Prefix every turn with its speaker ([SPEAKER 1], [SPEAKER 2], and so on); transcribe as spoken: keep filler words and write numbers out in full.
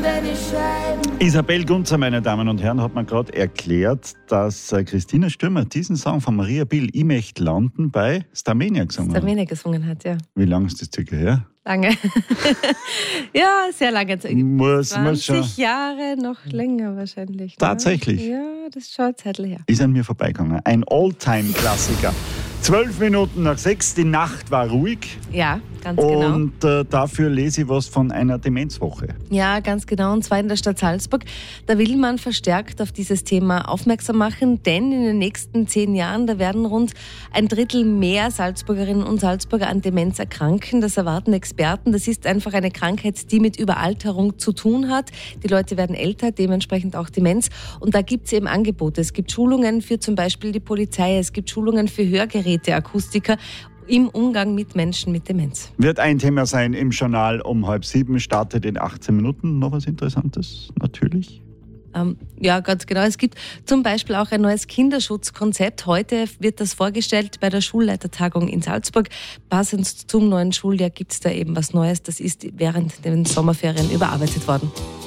[SPEAKER 1] deine Scheiben.
[SPEAKER 2] Isabel Gunzer, meine Damen und Herren, hat mir gerade erklärt, dass äh, Christina Stürmer diesen Song von Maria Bill, Ich möcht landen, bei Starmania gesungen hat.
[SPEAKER 3] Starmania gesungen hat, ja.
[SPEAKER 2] Wie lange ist das circa her?
[SPEAKER 3] Lange. Ja, sehr lange.
[SPEAKER 2] Muss, muss schon.
[SPEAKER 3] zwanzig Jahre, noch länger wahrscheinlich. Ne?
[SPEAKER 2] Tatsächlich?
[SPEAKER 3] Ja, das ist schon eine Zeit her.
[SPEAKER 2] Ist an mir vorbeigegangen. Ein All-Time-Klassiker. Zwölf Minuten nach sechs, die Nacht war ruhig.
[SPEAKER 3] Ja, ganz genau.
[SPEAKER 2] Und äh, dafür lese ich was von einer Demenzwoche.
[SPEAKER 3] Ja, ganz genau. Und zwar in der Stadt Salzburg. Da will man verstärkt auf dieses Thema aufmerksam machen, denn in den nächsten zehn Jahren, da werden rund ein Drittel mehr Salzburgerinnen und Salzburger an Demenz erkranken. Das erwarten Experten. Das ist einfach eine Krankheit, die mit Überalterung zu tun hat. Die Leute werden älter, dementsprechend auch Demenz. Und da gibt es eben Angebote. Es gibt Schulungen für zum Beispiel die Polizei. Es gibt Schulungen für Hörgeräte. Akustiker im Umgang mit Menschen mit Demenz.
[SPEAKER 2] Wird ein Thema sein im Journal um halb sieben, startet in achtzehn Minuten. Noch was Interessantes, natürlich.
[SPEAKER 3] Ähm, ja, ganz genau. Es gibt zum Beispiel auch ein neues Kinderschutzkonzept. Heute wird das vorgestellt bei der Schulleitertagung in Salzburg. Passend zum neuen Schuljahr gibt es da eben was Neues. Das ist während den Sommerferien überarbeitet worden.